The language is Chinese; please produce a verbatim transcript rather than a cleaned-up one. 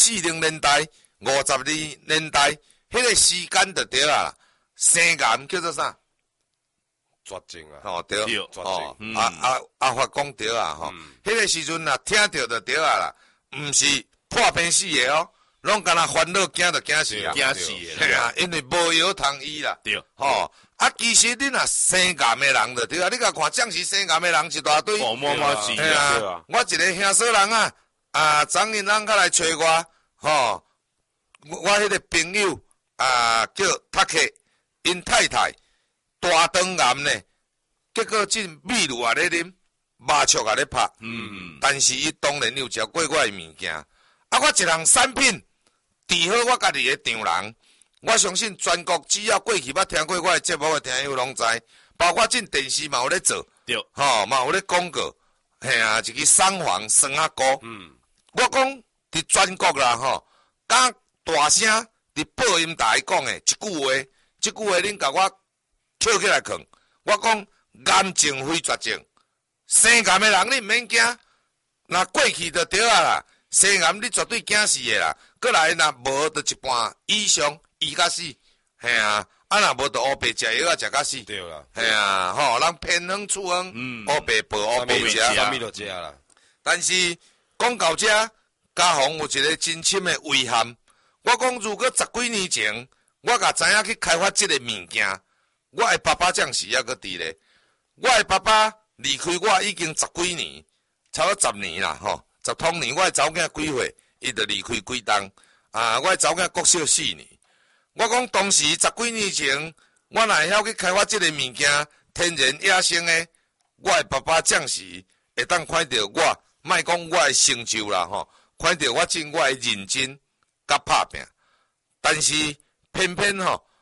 四零年代、五十二年代，迄个时间就对啊啦。生癌叫做啥？ 绝症啊！ 哦对， 绝症。 嗯、啊啊啊！法讲对啊吼，迄、嗯、个时阵啊，听着就对啊啦，毋是破病死的哦，拢干那烦恼惊就惊死啊， 惊死的。 嘿啊，因为无药通医啦。 对， 吼、哦、啊，其实你若生癌的人就对啊，你甲看，正是生癌的人一大堆。 哦，慢慢死啊！我一个兄嫂人啊，啊，昨日人较来找我，吼、哦，我迄个朋友啊叫塔克，因太太。大肠癌呢，结果进秘鲁啊咧啉，麻雀啊咧拍，嗯，但是伊当然有食过我诶物件，啊，我一项产品，治好我家己诶丈人，我相信全国只要过去捌听过我诶节目诶听友拢知，包括进电视嘛有咧做， 对， 吼嘛有咧广告，嘿啊，一个双黄酸啊膏，嗯，我讲伫全国啦吼，敢大声伫播音台讲诶一句话，即句话恁甲我。跳起来看，我讲癌症非绝症，生癌的人你毋免惊，若过去就对啊啦，生癌你绝对惊死的啦，过来若无就一半以上医甲死，嘿啊，啊若无就乌白食药啊食甲死， 对啦， 嘿啊，吼，人偏方处方，嗯，乌白报乌白食， 啥物都食啦。 但是讲到这，家宏有一个真深的遗憾，我讲如果十几年前，我甲知影去开发即个物件。我的爸爸将士还阁伫咧，我的爸爸离开我已经十几年，差不多十年啦吼。十通年，我的查某囝几岁，伊就离开几冬。啊，我的查某囝国小四年。我讲当时十几年前，我若会晓去开发即个物件，天然野生的，我的爸爸将士会当看到我，莫讲我的成就啦吼，看到我尽我的认真甲拍拼。但是偏偏吼。